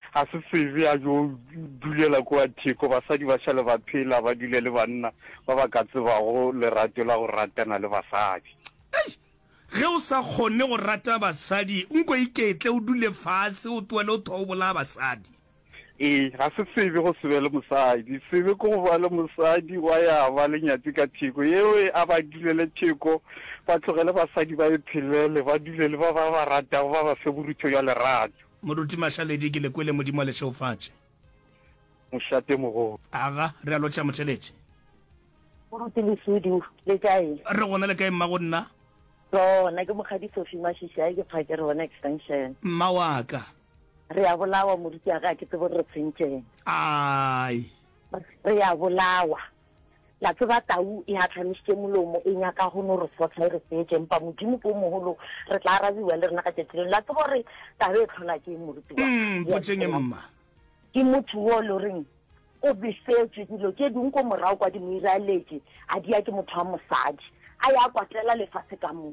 ga se sebe a jo dulela kwa theko basadi ba šale ba phela ba dule le banna ba ba ka tsebago lerato la go ratana le basadi. ge o sa kgone go rata basadi nko iketle o dule fase o tuele o thobola basadi. Ga se sebe go sebe le mosadi, sebe ko go ba le mosadi wa ya ba le nyatsi ka theko yeo a ba dulele theko ba tlogele basadi ba e phelele ba dulele ba ba ratago ba ba fe borutho ya lerato. Moruti Mashaledi ke le kwele modimo le sheofatše Mošate mogolo aga re a lotša motheletše Moruti Lesudi le kae re gona le kae mma go nna na ke mogadi Sophie Mashisha ke phakere bona extension mma wa ka re a bolawa moruti aga ke tsebo re tsentšeng ai re a bolawa la tseba tau e hatlamisitse molomo e nyaka go no re sotla re setse empa modimo po mogolo re tla rabiwa le rena ka tšetšeng la tsebo re tabe tlhola ke moruti wa potseng mma ke motho wo lo reng o befetswe dilo ke ding ko morao kwa di mo iraletse a dia ke motho wa mosadi a ya kwatlela lefatshe ka mo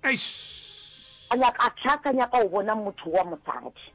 a nyaka a tlhakanya ka o bona motho wa mosadi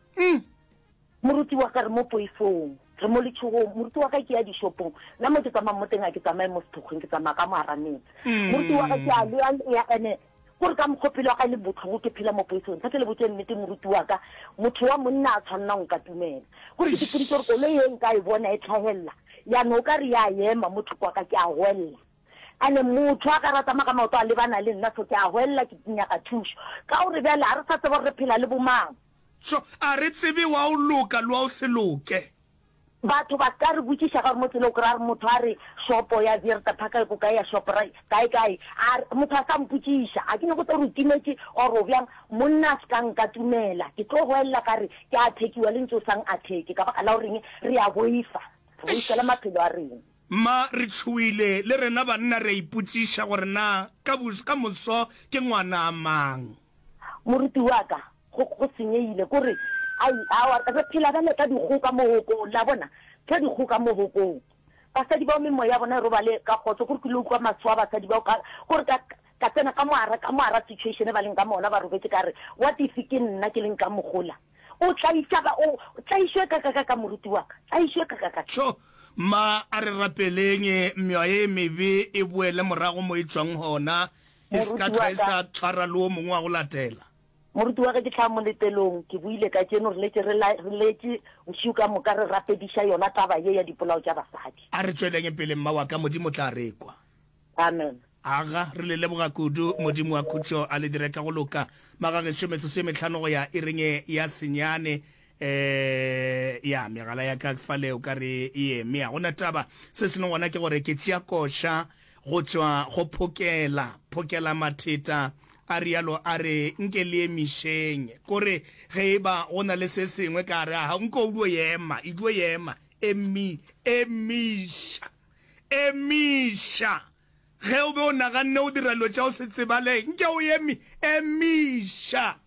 moruti wa ka re mo poifong re mo letšhogong moruti wa ka ke ya dishopong nna mo ke tsamaya mo teng a ke tsamaye mo sethokgweng ke tsamaya ka mo arametse moruti wa ka ke a le ene gore ka mokgopelo wa ka le botlhogo ke phela mo poifong sa ke le botse nnete moruti wa ka motho wa monna a tshwanela go ka tumela gore ke dipoditse gore koloi e nka e bona e tlhagelela yaano o ka re ya ema mo thoko wa ka ke a hwelela ane motho a ka ratama ka maoto a lebana le nna so ke a hwelela ke nyaka thuso ka gore bjale a re sa tseba re phela le bomang so a re tsebe wa o loka le wa o se loke batho ba ka re botšiša ka gore mo tsela o kry-a motho a re shopo ya Vierta Park ko kae ya Shoprite kae motho a sa mpotšiša a ke ne go tse re timetse oro bjang monna a se ka nka tumela ke tlo goelela ka re ke a thekiwa le ntse o sang a theke ka baka la goreng re a boifa re boifela maphelo a reng ma re tshuile le rena banna re ipotšiša gore na ka moso ke ngwana a mang moruti wa ka go senyeile kore re phela bale ka dikgoka mo hokong la bona ka dikgoka mo hokong basadi ba memo ya bona ro bale ka khotso gore ke le kwa matswa basadi ba gore ka tsena ka moara situation ba leng ka mona ba robetse ka re what if ke nna ke leng ka mogola o tlaishwe ka moruti wa ka tlaishwe ka so ma a re rapeleng myoye mebe e boele morago mo e tswang hona e ska tsa tshwara le o mongwe wa go latela moruti wa ka ke tla mo letelong ke buile ka tseno re letse o shuka mo ka re rapedisha yona taba ye ya dipolao tša basadi a re tsweleng pele mma wa ka modimo tla rekwa amen aga re le leboga kudu modimo wa khutšo a le direka go loka magagešo metsotso e metlhano go ya e reng ya senyane ya megala ya ka faleo ka re e eme ya gona taba se se gona ke gore ke tšea koša go tswa go phokela matheta a rialo a re nke le emišeng kore ge e ba go na le se sengwe ka re ga nko o duo ema emiša ge o be o naganne o dira lo tša o se tsebaleng nke o emiša